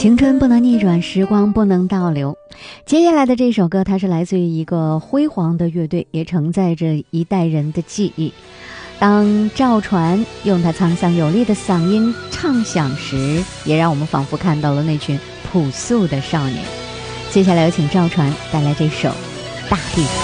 青春不能逆转，时光不能倒流。接下来的这首歌，它是来自于一个辉煌的乐队，也承载着一代人的记忆。当赵传用他沧桑有力的嗓音唱响时，也让我们仿佛看到了那群朴素的少年。接下来有请赵传带来这首《大地》。